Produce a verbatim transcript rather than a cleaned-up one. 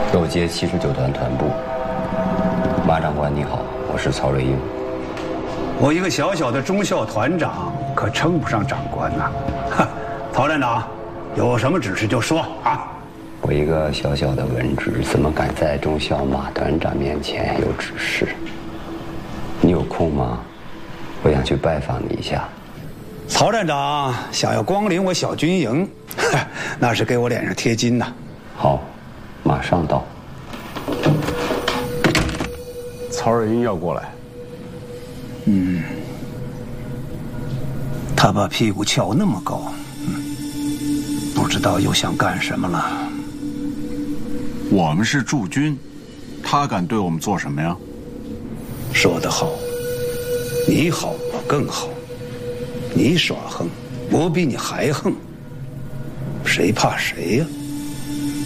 肉街七十九团团部，马长官你好，我是曹瑞英。 我一个小小的中校团长，可称不上长官呐。哈，曹站长，有什么指示就说啊。 我一个小小的文职，怎么敢在中校马团长面前有指示？你有空吗？我想去拜访你一下。 曹站长想要光临我小军营，那是给我脸上贴金呐。 好，马上到。 曹瑞英要过来。 嗯，他把屁股翘那么高，嗯，不知道又想干什么了。 我们是驻军，他敢对我们做什么呀？ 说得好，你好我更好，你耍横，我比你还横，谁怕谁呀？